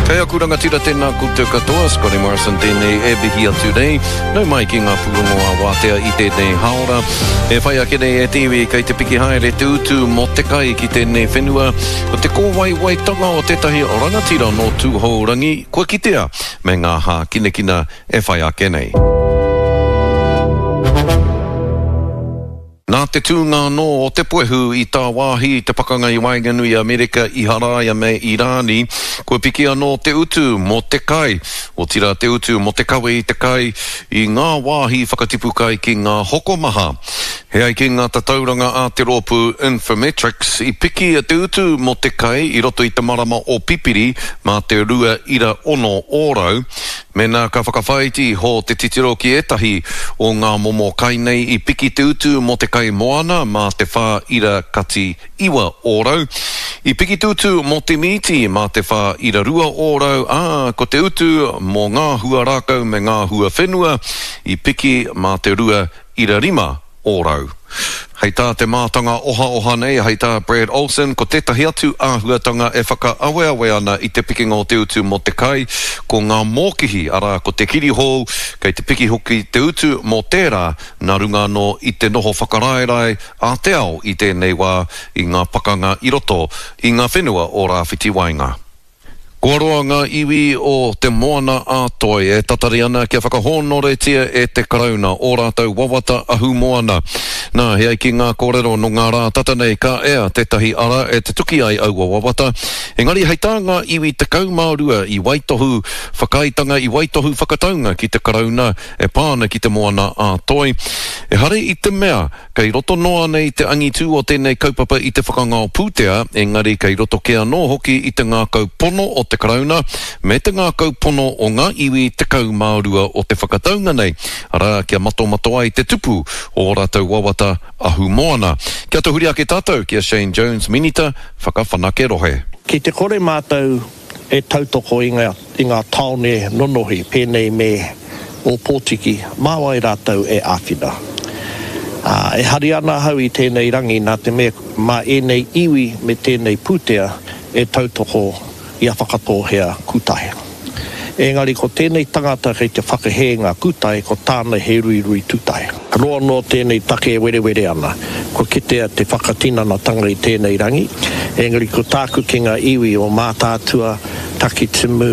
Kaya kuranga tira tēnā koutou katoa, Scotty Morrison tēnei e bihi atu nei. Nau mai ki ngā pūrongoa wātea I tēnei haora. E whai ake nei e tiwi kei te piki haere te utu mo te kai ki tēnei whenua. O te kōwai tonga o tētahi o rangatira no tūhourangi. Kua kitea me ngā hā kinekina e whai ake nei. Nā te tūngā no o te poehu I tā wāhi te pakanga I Wainganui Amerika I Haraia me Irani, kua piki anō te utu mo te kai, o tira te utu mo te kawe I te kai I ngā wāhi whakatipu kai ki ngā hokomaha. He ai ki ngā tatauranga a te rōpu Infometrics I piki a te utu mo te kai I roto I te marama o pipiri mā te rua ira ono ōrau. Mena ka whakawhaiti ho te titiro ki etahi o ngā momo kai nei I piki te utu mo te kai moana mā te whā ira kati iwa ōrau. I piki te utu mo te miti mā te whā ira rua ōrau. Ko te utu mo ngā hua rākau me ngā hua whenua I piki mā te rua ira rima ōrau. Hei tā te mātanga oha nei, hei tā Brad Olsen, ko tētahi atu āhuatanga e whaka-awe ana I te piki ngō te utu mo te kai, ko ngā mōkihi ara ko te kirihou, kei te piki hoki te utu mo tērā, nā runga no I te noho whakaraerai a te ao I tēnei wā I ngā pakanga I roto I ngā whenua o Rāwhiti Wainga. Kua roa ngā iwi o te moana a toi e tatari ana kia whakahōnoretia e te karauna o rātou wawata ahu moana. Nā, hei ki ngā kōrero no ngā rā tata nei ka ea tētahi ara e te tuki ai aua wawata. Engari hei tā ngā iwi te kaumārua I waitohu whakaitanga I waitohu whakataunga ki te karauna e pāna ki te moana a toi. E hare I te mea, kei roto noa nei te angitu o tēnei kaupapa I te whakangao pūtea, engari kei roto kia no hoki I te ngā kaupono o te karauna, me te ngā kaupono o ngā iwi te kaumārua o te whakataunga nei. Ara kia mato ai te tupu o rātou wawata ahu moana. Kia te huri ake tātou, kia Shane Jones minita, whakawhanake rohe. Ki te kore mātou e tautoko I ngā taone nonohi pēnei me o Pōtiki, māwai rātou e āwhina. E hari ana hau I tēnei rangi nā te mea mā enei iwi me tēnei pūtea e tautoko Ia whakatohea kūtahe. Engari ko tēnei tangata kei te whakahenga kūtahe ko tāna he rui tūtahe. Roa no tēnei take were ana. Ko kitea te whakatinana tanga I tēnei rangi. Engari ko tāku ki ngā iwi o mātātua taki timu